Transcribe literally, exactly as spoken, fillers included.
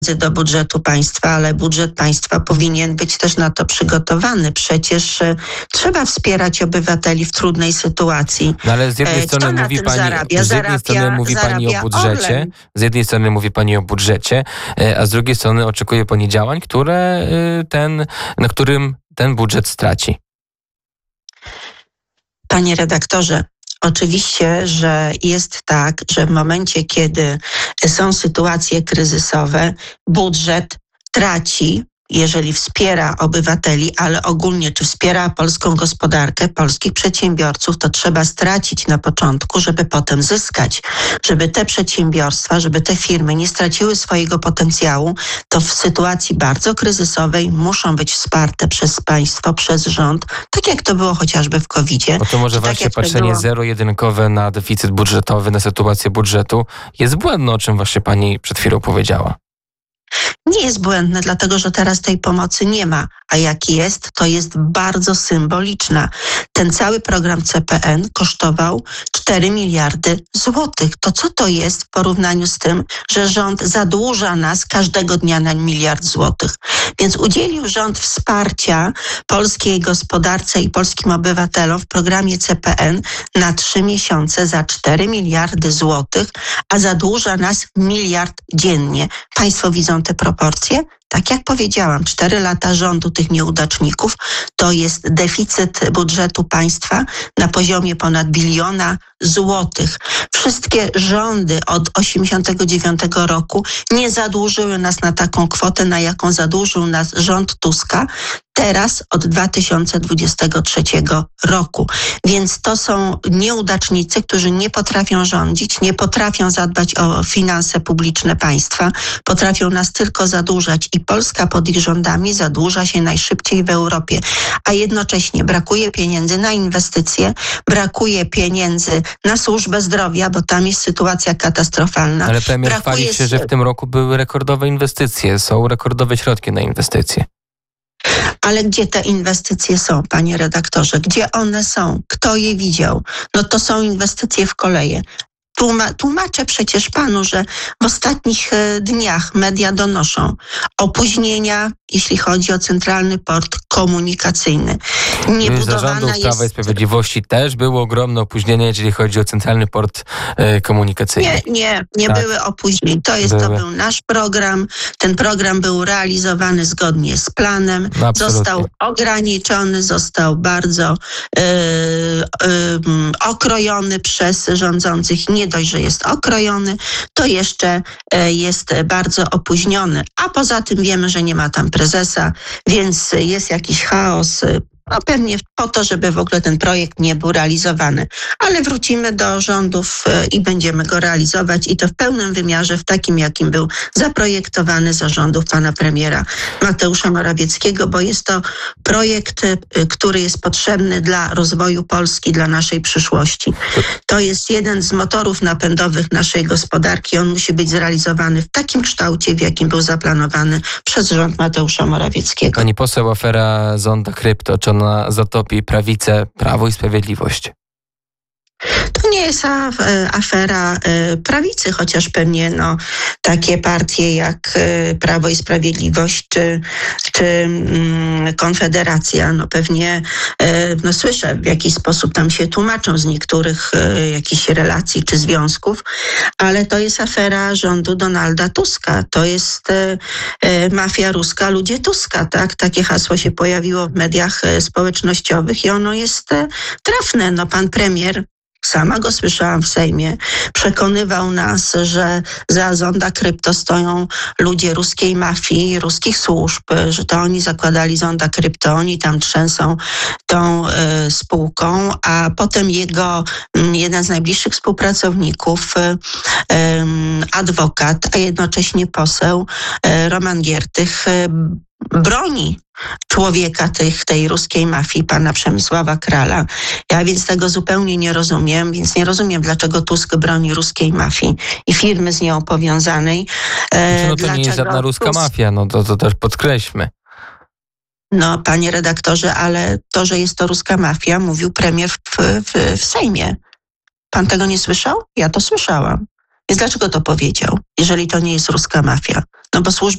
do budżetu państwa, ale budżet państwa powinien być też na to przygotowany. Przecież e, trzeba wspierać obywateli w trudnej sytuacji. No ale z jednej E, strony kto na mówi tym pani, zarabia? z jednej strony Zarabia- mówi pani o zarabia budżecie, Orlen. z jednej strony mówi pani o budżecie, e, a z drugiej strony oczekuje pani działań, które y, ten, na którym ten budżet straci. Panie redaktorze, oczywiście, że jest tak, że w momencie, kiedy są sytuacje kryzysowe, budżet traci, jeżeli wspiera obywateli, ale ogólnie czy wspiera polską gospodarkę, polskich przedsiębiorców, to trzeba stracić na początku, żeby potem zyskać. Żeby te przedsiębiorstwa, żeby te firmy nie straciły swojego potencjału, to w sytuacji bardzo kryzysowej muszą być wsparte przez państwo, przez rząd, tak jak to było chociażby w kowidzie. No to może Czy tak właśnie jak to patrzenie było- zero-jedynkowe na deficyt budżetowy, na sytuację budżetu jest błędne, o czym właśnie pani przed chwilą powiedziała. Nie jest błędne, dlatego że teraz tej pomocy nie ma, a jak jest, to jest bardzo symboliczna. Ten cały program C P N kosztował cztery miliardy złotych. To co to jest w porównaniu z tym, że rząd zadłuża nas każdego dnia na miliard złotych? Więc udzielił rząd wsparcia polskiej gospodarce i polskim obywatelom w programie C P N na trzy miesiące za cztery miliardy złotych, a zadłuża nas miliard dziennie. Państwo widzą te proporcje? Tak jak powiedziałam, cztery lata rządu tych nieudaczników to jest deficyt budżetu państwa na poziomie ponad biliona złotych. Wszystkie rządy od osiemdziesiątego dziewiątego roku nie zadłużyły nas na taką kwotę, na jaką zadłużył nas rząd Tuska teraz od dwa tysiące dwudziestego trzeciego roku. Więc to są nieudacznicy, którzy nie potrafią rządzić, nie potrafią zadbać o finanse publiczne państwa, potrafią nas tylko zadłużać i Polska pod ich rządami zadłuża się najszybciej w Europie, a jednocześnie brakuje pieniędzy na inwestycje, brakuje pieniędzy na służbę zdrowia, bo tam jest sytuacja katastrofalna. Ale premier Brakuje chwali się, że w tym roku były rekordowe inwestycje, są rekordowe środki na inwestycje. Ale gdzie te inwestycje są, panie redaktorze? Gdzie one są? Kto je widział? No to są inwestycje w koleje. Tłuma- Tłumaczę przecież panu, że w ostatnich e, dniach media donoszą opóźnienia, jeśli chodzi o Centralny Port Komunikacyjny. Za Niebudowana rządów Prawa i jest... Sprawiedliwości też było ogromne opóźnienie, jeżeli chodzi o Centralny Port e, Komunikacyjny. Nie, nie, nie Tak. były opóźnień. To jest, to Były. był nasz program. Ten program był realizowany zgodnie z planem. No, absolutnie. Został ograniczony, został bardzo yy, yy, okrojony przez rządzących. Nie dość, że jest okrojony, to jeszcze yy, jest bardzo opóźniony. A poza tym wiemy, że nie ma tam prezesa, więc jest jakiś chaos. No pewnie po to, żeby w ogóle ten projekt nie był realizowany. Ale wrócimy do rządów e, i będziemy go realizować i to w pełnym wymiarze, w takim jakim był zaprojektowany za rządów pana premiera Mateusza Morawieckiego, bo jest to projekt, e, który jest potrzebny dla rozwoju Polski, dla naszej przyszłości. To jest jeden z motorów napędowych naszej gospodarki. On musi być zrealizowany w takim kształcie, w jakim był zaplanowany przez rząd Mateusza Morawieckiego. Pani poseł, afera Zonda Krypto, czy ona zatopi prawicę, Prawo i Sprawiedliwość? To nie jest a- afera e, prawicy, chociaż pewnie no, takie partie jak e, Prawo i Sprawiedliwość czy, czy mm, Konfederacja, no pewnie e, no, słyszę w jaki sposób tam się tłumaczą z niektórych e, jakichś relacji czy związków, ale to jest afera rządu Donalda Tuska. To jest e, e, mafia ruska, ludzie Tuska, tak? Takie hasło się pojawiło w mediach e, społecznościowych i ono jest e, trafne. No pan premier, sama go słyszałam w Sejmie, przekonywał nas, że za Zonda Krypto stoją ludzie ruskiej mafii, ruskich służb, że to oni zakładali Zonda Krypto, oni tam trzęsą tą y, spółką, a potem jego y, jeden z najbliższych współpracowników, y, y, adwokat, a jednocześnie poseł y, Roman Giertych y, broni człowieka tych, tej ruskiej mafii, pana Przemysława Krala. Ja więc tego zupełnie nie rozumiem, więc nie rozumiem, dlaczego Tusk broni ruskiej mafii i firmy z nią powiązanej. Znaczy, no to dlaczego nie jest żadna ruska Tusk... mafia, no to, to też podkreślmy. No, panie redaktorze, ale to, że jest to ruska mafia, mówił premier w, w, w Sejmie. Pan tego nie słyszał? Ja to słyszałam. Więc dlaczego to powiedział, jeżeli to nie jest ruska mafia? No bo służby